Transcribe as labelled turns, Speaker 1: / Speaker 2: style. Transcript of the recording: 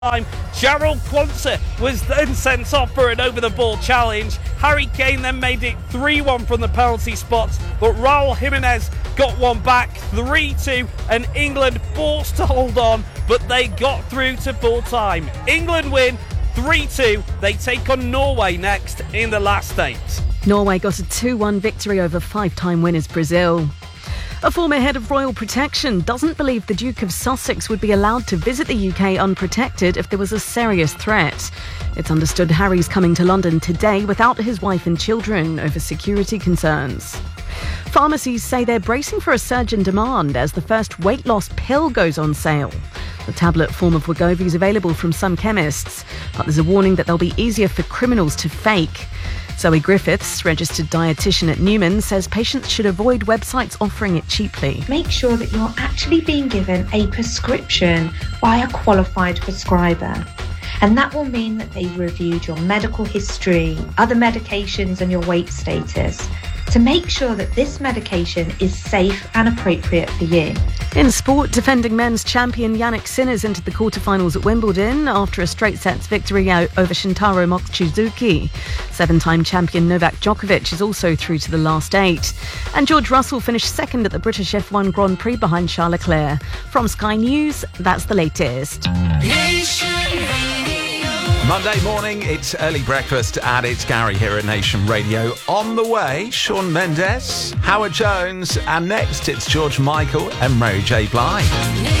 Speaker 1: time. Jarrell Quansah was then sent off for an over-the-ball challenge. Harry Kane then made it 3-1 from the penalty spots, but Raul Jimenez got one back, 3-2, and England forced to hold on, but they got through to full time. England win 3-2. They take on Norway next in the last 8.
Speaker 2: Norway got a 2-1 victory over five-time winners Brazil. A former head of Royal Protection doesn't believe the Duke of Sussex would be allowed to visit the UK unprotected if there was a serious threat. It's understood Harry's coming to London today without his wife and children over security concerns. Pharmacies say they're bracing for a surge in demand as the first weight loss pill goes on sale. The tablet form of Wegovy is available from some chemists, but there's a warning that they'll be easier for criminals to fake. Zoe Griffiths, registered dietitian at Newman, says patients should avoid websites offering it cheaply.
Speaker 3: Make sure that you're actually being given a prescription by a qualified prescriber. And that will mean that they've reviewed your medical history, other medications and your weight status to make sure that this medication is safe and appropriate for you.
Speaker 2: In sport, defending men's champion Yannick Sinner's entered the quarterfinals at Wimbledon after a straight sets victory over Shintaro Mochizuki. Seven-time champion Novak Djokovic is also through to the last 8. And George Russell finished second at the British F1 Grand Prix behind Charles Leclerc. From Sky News, that's the latest.
Speaker 4: Monday morning, it's early breakfast and it's Gary here at Nation Radio. On the way, Shawn Mendes, Howard Jones, and next it's George Michael and Mary J. Blige.